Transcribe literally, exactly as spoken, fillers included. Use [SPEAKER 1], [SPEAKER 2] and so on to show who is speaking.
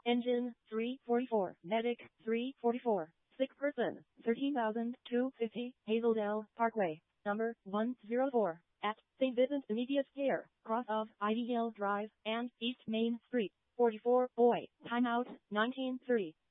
[SPEAKER 1] Engine, three forty-four. Medic, three forty-four. Sick person, thirteen thousand two hundred fifty. Hazeldale Parkway, number one oh four. At Saint Vincent Immediate Care, cross of Ideal Drive and East Main Street. forty-four. Boy, timeout, nineteen thirty.